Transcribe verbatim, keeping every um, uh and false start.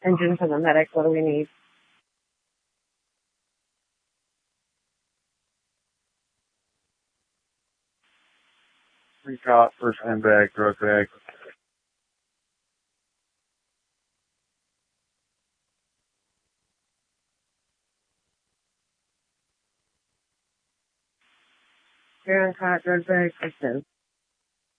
Engine for the medic. What do we need? Recop, first handbag, drug bag. Karen caught drug bag, Kristen.